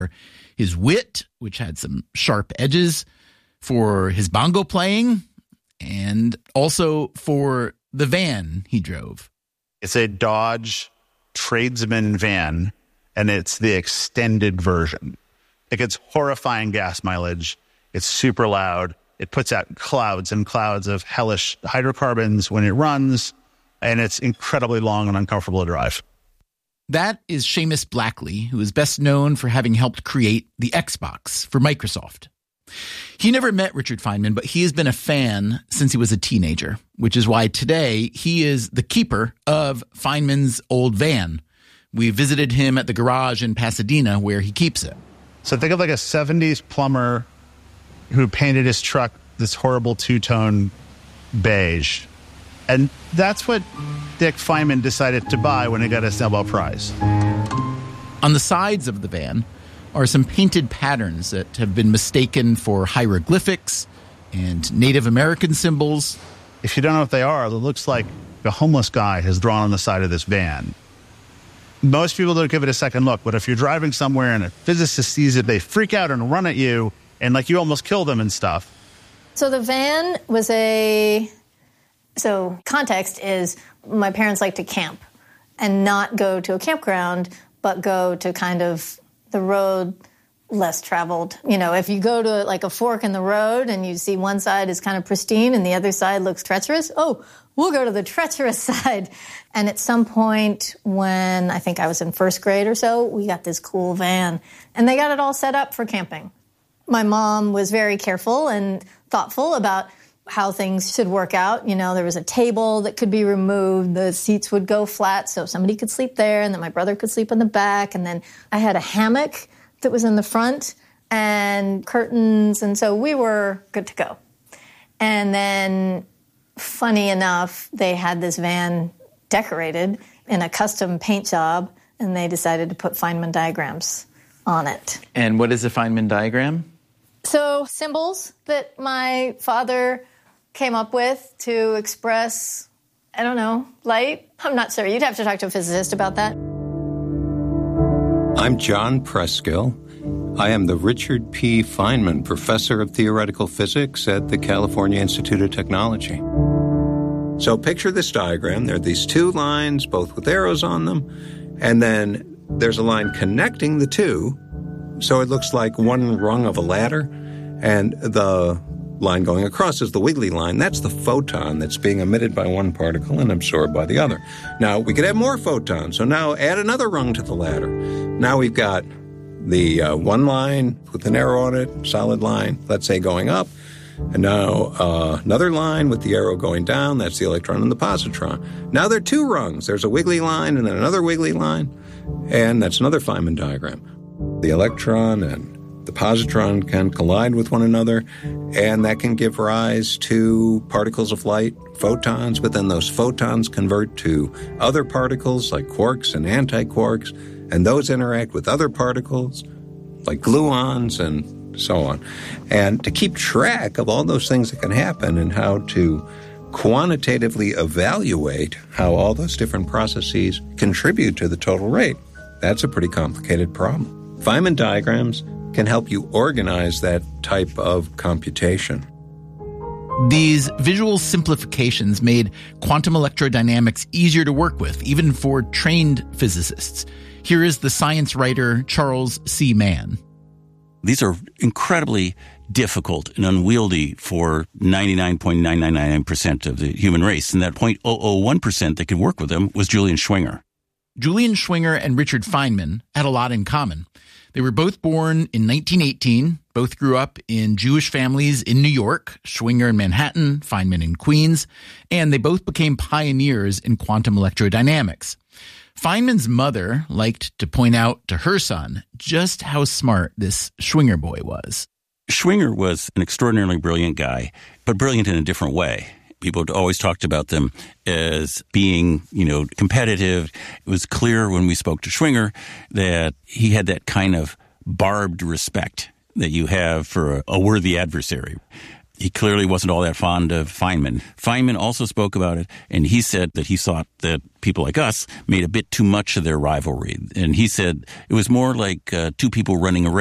his wit, which had some sharp edges, for his bongo playing, and also for the van he drove. It's a Dodge tradesman van, and it's the extended version. It gets horrifying gas mileage. It's super loud. It puts out clouds and clouds of hellish hydrocarbons when it runs, and it's incredibly long and uncomfortable to drive. That is Seamus Blackley, who is best known for having helped create the Xbox for Microsoft. He never met Richard Feynman, but he has been a fan since he was a teenager, which is why today he is the keeper of Feynman's old van. We visited him at the garage in Pasadena where he keeps it. So think of like a 70s plumber who painted his truck this horrible two-tone beige. And that's what Dick Feynman decided to buy when he got his Nobel Prize. On the sides of the van are some painted patterns that have been mistaken for hieroglyphics and Native American symbols. If you don't know what they are, it looks like a homeless guy has drawn on the side of this van. Most people don't give it a second look, but if you're driving somewhere and a physicist sees it, they freak out and run at you, and like you almost kill them and stuff. So the van was So context is my parents like to camp and not go to a campground, but go to kind of the road less traveled. You know, if you go to like a fork in the road and you see one side is kind of pristine and the other side looks treacherous, oh, we'll go to the treacherous side. And at some point when I think I was in first grade or so, we got this cool van and they got it all set up for camping. My mom was very careful and thoughtful about how things should work out. You know, there was a table that could be removed. The seats would go flat so somebody could sleep there, and then my brother could sleep in the back. And then I had a hammock that was in the front and curtains. And so we were good to go. And then, funny enough, they had this van decorated in a custom paint job, and they decided to put Feynman diagrams on it. And what is a Feynman diagram? So symbols that my father came up with to express, I don't know, light? I'm not sure. You'd have to talk to a physicist about that. I'm John Preskill. I am the Richard P. Feynman Professor of Theoretical Physics at the California Institute of Technology. So picture this diagram. There are these two lines, both with arrows on them, and then there's a line connecting the two, so it looks like one rung of a ladder, and the line going across is the wiggly line. That's the photon that's being emitted by one particle and absorbed by the other. Now, we could have more photons, so now add another rung to the ladder. Now we've got the one line with an arrow on it, solid line, let's say going up, and now another line with the arrow going down, that's the electron and the positron. Now there are two rungs. There's a wiggly line and then another wiggly line, and that's another Feynman diagram. The electron and the positron can collide with one another, and that can give rise to particles of light, photons, but then those photons convert to other particles like quarks and antiquarks, and those interact with other particles like gluons and so on. And to keep track of all those things that can happen and how to quantitatively evaluate how all those different processes contribute to the total rate, that's a pretty complicated problem. Feynman diagrams can help you organize that type of computation. These visual simplifications made quantum electrodynamics easier to work with, even for trained physicists. Here is the science writer Charles C. Mann. These are incredibly difficult and unwieldy for 99.999% of the human race, and that 0.001% that could work with them was Julian Schwinger. Julian Schwinger and Richard Feynman had a lot in common. They were both born in 1918, both grew up in Jewish families in New York, Schwinger in Manhattan, Feynman in Queens, and they both became pioneers in quantum electrodynamics. Feynman's mother liked to point out to her son just how smart this Schwinger boy was. Schwinger was an extraordinarily brilliant guy, but brilliant in a different way. People had always talked about them as being, competitive. It was clear when we spoke to Schwinger that he had that kind of barbed respect that you have for a worthy adversary. he clearly wasn't all that fond of Feynman. Feynman also spoke about it, and he said that he thought that people like us made a bit too much of their rivalry. And he said it was more like two people running a